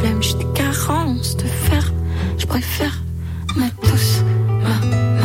flemme, j'ai des carences de fer. Je préfère mettre douce ma